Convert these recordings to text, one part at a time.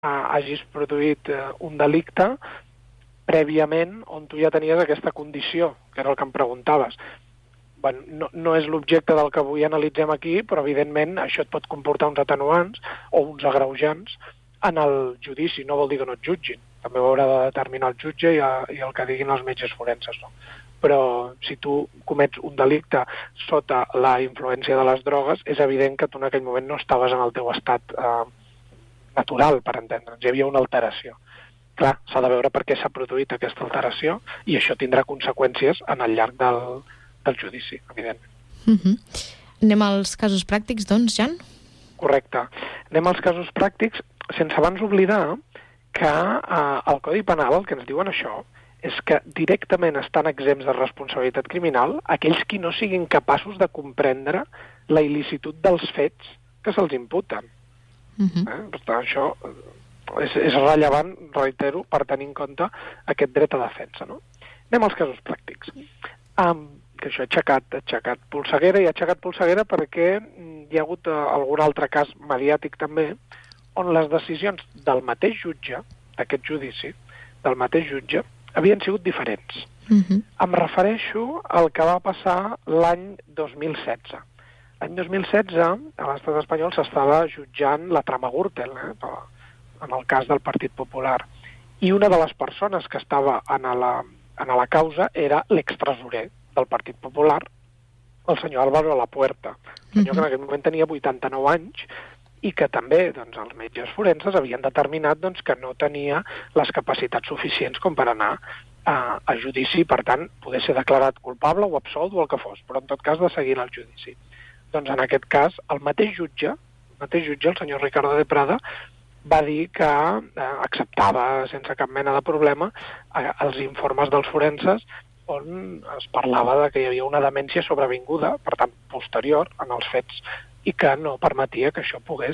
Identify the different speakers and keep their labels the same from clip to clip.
Speaker 1: hagis produït un delicte prèviament on tu ja tenies aquesta condició, que era el que em preguntaves. Bueno, no és l'objecte del que avui analitzem aquí, però evidentment això et pot comportar uns atenuants o uns agreujants en el judici. No vol dir que no et jutgin, també ho haurà de determinar el jutge i el que diguin els metges forenses, no? Però si tu comets un delicte sota la influència de les drogues, és evident que tu en aquell moment no estaves en el teu estat natural, per entendre'ns. Hi havia una alteració. Clar, s'ha de veure per què s'ha produït aquesta alteració i això tindrà conseqüències en el llarg del judici, evidentment.
Speaker 2: Anem als casos pràctics, doncs, Jan?
Speaker 1: Correcte. Anem als casos pràctics, sense abans oblidar que el Codi Penal, el que ens diuen això, és que directament estan exempts de responsabilitat criminal aquells qui no siguin capaços de comprendre la il·licitud dels fets que se'ls imputen. Per tant, això és rellevant, reitero, per tenir en compte aquest dret a defensa, no? Anem als casos pràctics. Que això ha aixecat polseguera, i ha aixecat polseguera perquè hi ha hagut algun altre cas mediàtic també, on les decisions del mateix jutge, d'aquest judici, del mateix jutge, havien sigut diferents. Em refereixo al que va passar l'any 2016. L'any 2016, a l'estat espanyol, s'estava jutjant la trama Gürtel, en el cas del Partit Popular. I una de les persones que estava en la causa era l'extresorer del Partit Popular, el senyor Álvaro Lapuerta, senyor que en aquell moment tenia 89 anys i que també els metges forenses havien determinat que no tenia les capacitats suficients com per anar a judici, per tant, poder ser declarat culpable o absolt o el que fos, però en tot cas de seguir el judici. Doncs en aquest cas, el mateix jutge, el senyor Ricardo de Prada, va dir que acceptava sense cap mena de problema els informes dels forenses on es parlava de que hi havia una demència sobrevinguda, per tant, posterior en els fets, i que no permetia que això pogués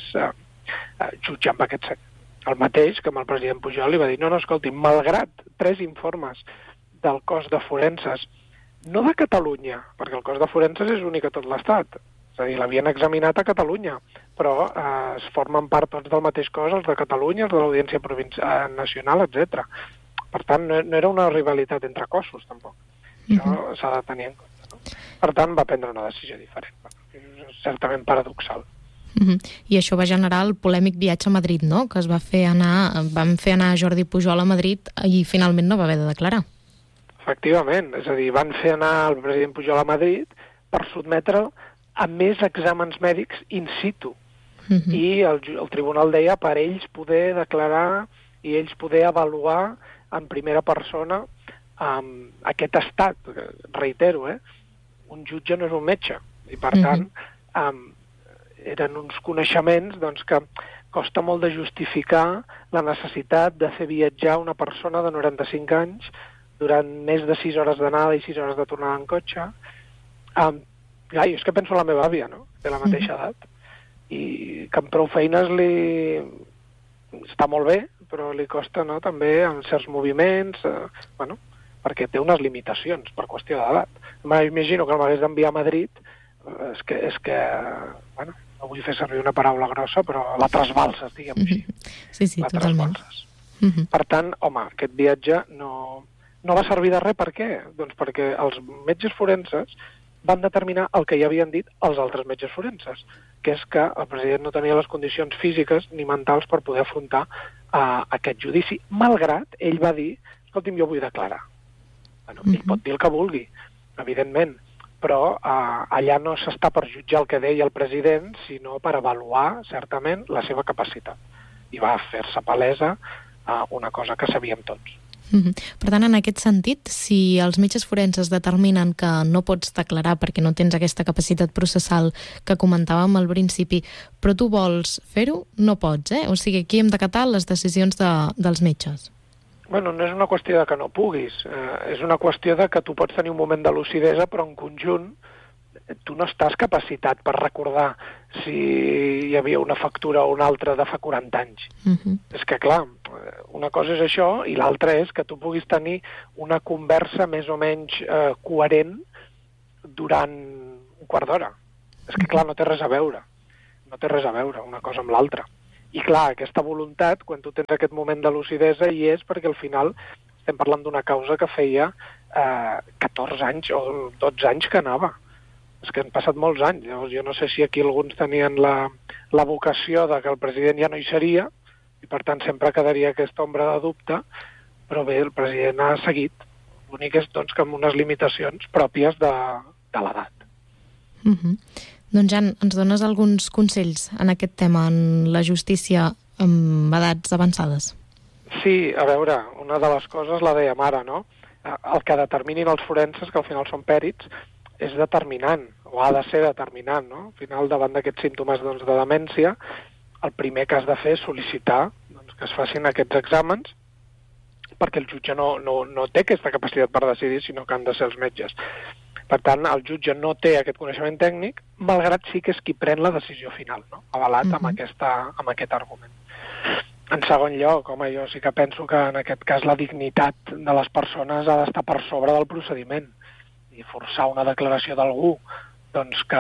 Speaker 1: jutjar amb aquest secret. El mateix que amb el president Pujol li va dir, no, escolti, malgrat 3 informes del cos de forenses, no de Catalunya, perquè el cos de forenses és únic a tot l'Estat, és a dir, l'havien examinat a Catalunya, però es formen part tots del mateix cos, els de Catalunya, els de l'Audiència Nacional, etc. Per tant, no era una rivalitat entre cossos, tampoc. Això s'ha de tenir en compte, no? Per tant, va prendre una decisió diferent. És certament paradoxal.
Speaker 2: I això va generar el polèmic viatge a Madrid, no?, que van fer anar Jordi Pujol a Madrid i finalment no va haver de declarar.
Speaker 1: Efectivament, és a dir, van fer anar el president Pujol a Madrid per sotmetre'l a més exàmens mèdics in situ. I el tribunal deia per ells poder declarar i ells poder avaluar en primera persona aquest estat. Reitero, un jutge no és un metge, i per tant eren uns coneixements que costa molt de justificar la necessitat de fer viatjar una persona de 95 anys durant més de 6 hores d'anada i 6 hores de tornada en cotxe. Jo és que penso en la meva àvia, no?, té la mateixa edat, i que amb prou feines està molt bé, però li costa, no?, també en certs moviments, perquè té unes limitacions per qüestió d'edat. M'imagino que el m'hagués d'enviar a Madrid, és que no vull fer servir una paraula grossa, però la trasbalses, diguem així.
Speaker 2: Sí, totalment.
Speaker 1: Per tant, home, aquest viatge no va servir de res. Per què? Doncs perquè els metges forenses van determinar el que ja havien dit els altres metges forenses, que és que el president no tenia les condicions físiques ni mentals per poder afrontar aquest judici, malgrat ell va dir, escolti'm, jo vull declarar. Ell pot dir el que vulgui, evidentment, però allà no s'està per jutjar el que deia el president, sinó per avaluar, certament, la seva capacitat. I va fer-se palesa una cosa que sabíem tots.
Speaker 2: Per tant, en aquest sentit, si els metges forenses determinen que no pots declarar perquè no tens aquesta capacitat processal que comentàvem al principi, però tu vols fer-ho, no pots, O sigui, aquí hem d'acatar les decisions dels metges.
Speaker 1: Bueno, no és una qüestió de que no puguis, és una qüestió de que tu pots tenir un moment de lucidesa, però en conjunt tu no estàs capacitat per recordar si hi havia una factura o una altra de fa 40 anys. És que, clar, una cosa és això i l'altra és que tu puguis tenir una conversa més o menys coherent durant un quart d'hora. És que, clar, no té res a veure una cosa amb l'altra. I clar, aquesta voluntat, quan tu tens aquest moment de lucidesa, hi és perquè al final estem parlant d'una causa que feia 14 anys o 12 anys que anava. És que han passat molts anys. Llavors, jo no sé si aquí alguns tenien la vocació de que el president ja no hi seria, i per tant sempre quedaria aquesta ombra de dubte, però bé, el president ha seguit. L'únic és doncs, que amb unes limitacions pròpies de l'edat.
Speaker 2: Doncs, Jan, ens dones alguns consells en aquest tema, en la justícia amb edats avançades?
Speaker 1: Sí, a veure, una de les coses la dèiem ara, no? El que determinin els forenses, que al final són pèrits, és determinant, o ha de ser determinant, no? Al final, davant d'aquests símptomes de demència, el primer que has de fer és sol·licitar que es facin aquests exàmens, perquè el jutge no té aquesta capacitat per decidir, sinó que han de ser els metges. Per tant, el jutge no té aquest coneixement tècnic, malgrat sí que és qui pren la decisió final, no? Avalat amb aquest argument. En segon lloc, home, jo sí que penso que en aquest cas la dignitat de les persones ha d'estar per sobre del procediment. I forçar una declaració d'algú doncs, que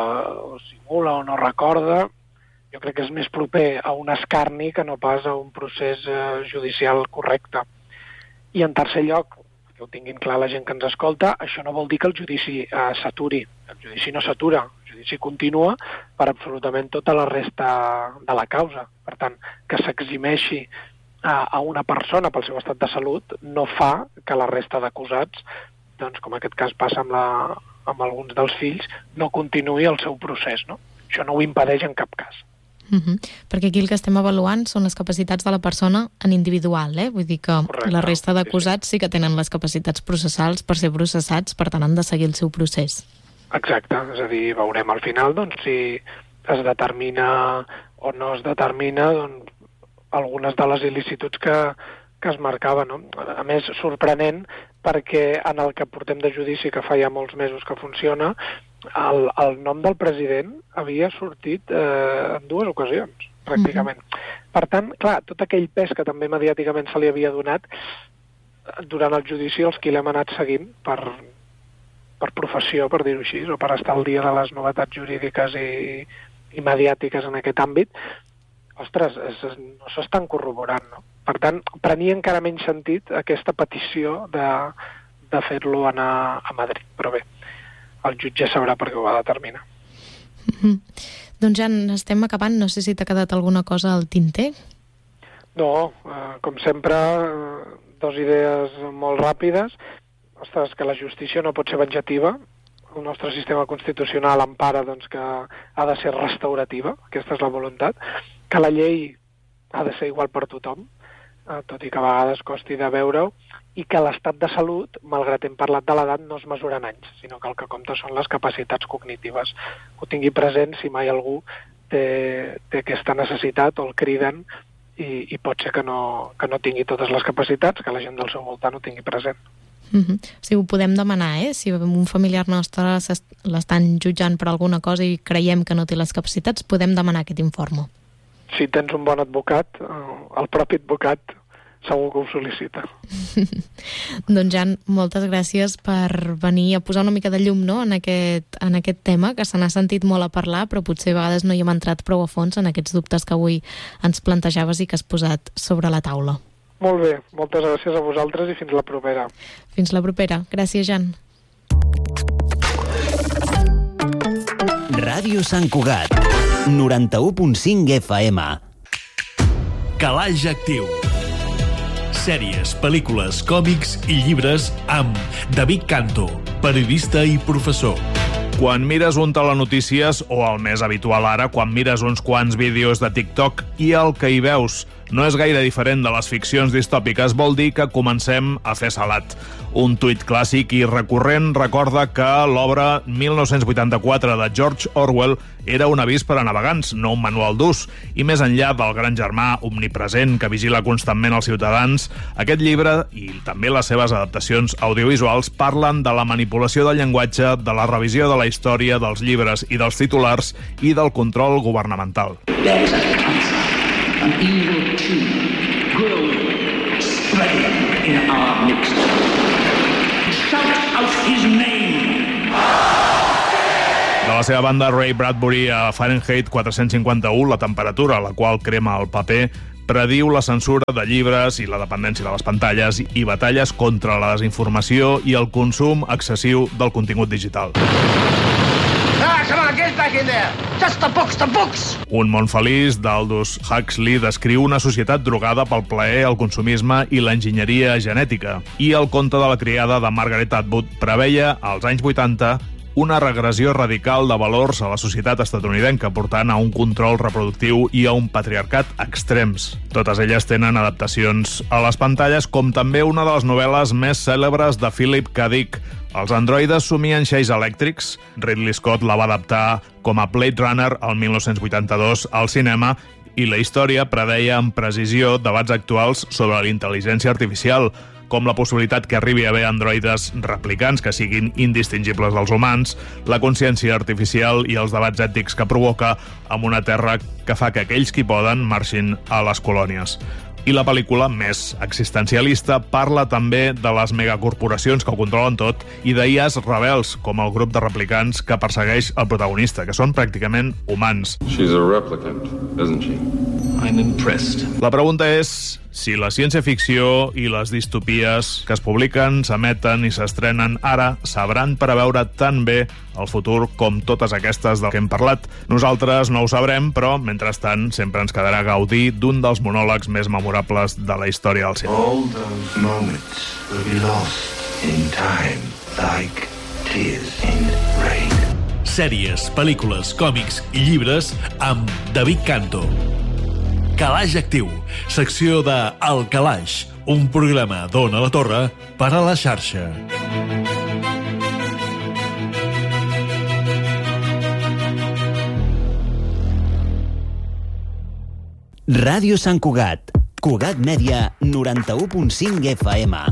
Speaker 1: simula o no recorda, jo crec que és més proper a un escarni que no pas a un procés judicial correcte. I en tercer lloc, que ho tinguin clar la gent que ens escolta, això no vol dir que el judici s'aturi. El judici no s'atura, el judici continua per absolutament tota la resta de la causa. Per tant, que s'eximeixi a una persona pel seu estat de salut no fa que la resta d'acusats, doncs, com aquest cas passa amb alguns dels fills, no continuï el seu procés, no? Això no ho impedeix en cap cas.
Speaker 2: Perquè aquí el que estem avaluant són les capacitats de la persona en individual, vull dir que la resta d'acusats sí que tenen les capacitats processals per ser processats, per tant han de seguir el seu procés.
Speaker 1: Exacte, és a dir, veurem al final doncs, si es determina o no es determina doncs, algunes de les il·licituds que es marcaven, no? A més, sorprenent, perquè en el que portem de judici, que fa ja molts mesos que funciona, el nom del president havia sortit en 2 ocasions, pràcticament. Per tant, clar, tot aquell pes que també mediàticament se li havia donat, durant el judici els qui l'hem anat seguint per professió, per dir-ho així, o per estar al dia de les novetats jurídiques i mediàtiques en aquest àmbit, ostres, no s'estan corroborant, no? Per tant, prenia encara menys sentit aquesta petició de fer-lo anar a Madrid. Però bé, el jutge sabrà per què ho va determinar.
Speaker 2: Doncs Jan, estem acabant. No sé si t'ha quedat alguna cosa al tinter.
Speaker 1: No, com sempre, 2 idees molt ràpides. Ostres, que la justícia no pot ser venjativa. El nostre sistema constitucional empara doncs, que ha de ser restaurativa, aquesta és la voluntat, que la llei ha de ser igual per tothom, tot i que a vegades costi de veure-ho, i que l'estat de salut, malgrat hem parlat de l'edat, no es mesura en anys, sinó que el que compta són les capacitats cognitives. Que ho tingui present si mai algú té aquesta necessitat o el criden i pot ser que no tingui totes les capacitats, que la gent del seu voltant ho tingui present.
Speaker 2: O sigui, ho podem demanar, si un familiar nostre l'estan jutjant per alguna cosa i creiem que no té les capacitats, podem demanar aquest informe.
Speaker 1: Si tens un bon advocat, el propi advocat segur que ho sol·licita.
Speaker 2: Doncs Jan, moltes gràcies per venir a posar una mica de llum, no?, en aquest tema, que se n'ha sentit molt a parlar, però potser a vegades no hi hem entrat prou a fons en aquests dubtes que avui ens plantejaves i que has posat sobre la taula.
Speaker 1: Molt bé, moltes gràcies a vosaltres i fins la propera.
Speaker 2: Fins la propera. Gràcies, Jan.
Speaker 3: Ràdio Sant Cugat, 91.5 FM.
Speaker 4: Calaix Actiu. Sèries, pel·lícules, còmics i llibres amb David Canto, periodista i professor.
Speaker 5: Quan mires un telenotícies, o el més habitual ara, quan mires uns quants vídeos de TikTok i el que hi veus no és gaire diferent de les ficcions distòpiques, vol dir que comencem a fer salat. Un tuit clàssic i recurrent recorda que l'obra 1984 de George Orwell era un avís per a navegants, no un manual d'ús. I més enllà del gran germà omnipresent que vigila constantment els ciutadans, aquest llibre i també les seves adaptacions audiovisuals parlen de la manipulació del llenguatge, de la revisió de la història, dels llibres i dels titulars i del control governamental.
Speaker 6: An evil too, growing, spreading in our midst. Shout out his name.
Speaker 5: De la la seva banda, Ray Bradbury, a Fahrenheit 451, la temperatura a la qual crema el paper, prediu la censura de llibres i la dependència de les pantalles i batalles contra la desinformació i el consum excessiu del contingut digital.
Speaker 7: Come on, get back in there! Just the books!
Speaker 5: Un món feliç d'Aldous Huxley descriu una societat drogada pel plaer, el consumisme i l'enginyeria genètica. I el conte de la criada de Margaret Atwood preveia, als anys 80, una regressió radical de valors a la societat estatunidenca, portant a un control reproductiu i a un patriarcat extrems. Totes elles tenen adaptacions a les pantalles, com també una de les novel·les més cèlebres de Philip K. Dick, Els androides somien xais elèctrics. Ridley Scott la va adaptar com a Blade Runner el 1982 al cinema i la història predeia amb precisió debats actuals sobre l'intel·ligència artificial, com la possibilitat que arribi a haver androides replicants que siguin indistingibles dels humans, la consciència artificial i els debats ètics que provoca amb una terra que fa que aquells qui poden marxin a les colònies. I la pel·lícula, més existencialista, parla també de les megacorporacions que ho controlen tot i d'IAs rebels, com el grup de replicants que persegueix el protagonista, que són pràcticament humans.
Speaker 8: She's a replicant, isn't she?
Speaker 4: I'm impressed.
Speaker 5: La pregunta és si la ciència-ficció i les distopies que es publiquen, s'emeten i s'estrenen ara sabran preveure tan bé el futur com totes aquestes del que hem parlat. Nosaltres no ho sabrem, però, mentrestant, sempre ens quedarà gaudir d'un dels monòlegs més memorables de la història del cinema.
Speaker 9: All those moments will be lost in time, like tears in rain.
Speaker 4: Sèries, pel·lícules, còmics i llibres amb David Canto. Calaix Actiu, secció de El Calaix, un programa d'Ona la Torre per a la xarxa.
Speaker 3: Ràdio Sant Cugat. Cugat Mèdia, 91.5 FM.